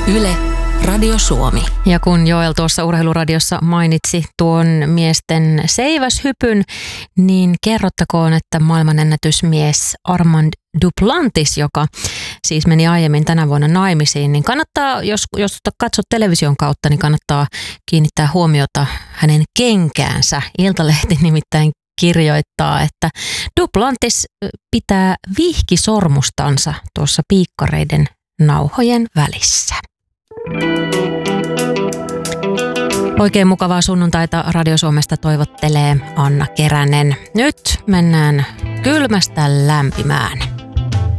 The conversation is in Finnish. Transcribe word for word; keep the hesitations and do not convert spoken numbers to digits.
Yle, Radio Suomi. Ja kun Joel tuossa Urheiluradiossa mainitsi tuon miesten seiväshypyn, niin kerrottakoon, että maailmanennätysmies Armand Duplantis, joka siis meni aiemmin tänä vuonna naimisiin, niin kannattaa, jos, jos katsot television kautta, niin kannattaa kiinnittää huomiota hänen kenkäänsä. Iltalehti nimittäin kirjoittaa, että Duplantis pitää vihkisormustansa tuossa piikkareiden nauhojen välissä. Oikein mukavaa sunnuntaita Radio Suomesta toivottelee Anna Keränen. Nyt mennään kylmästä lämpimään.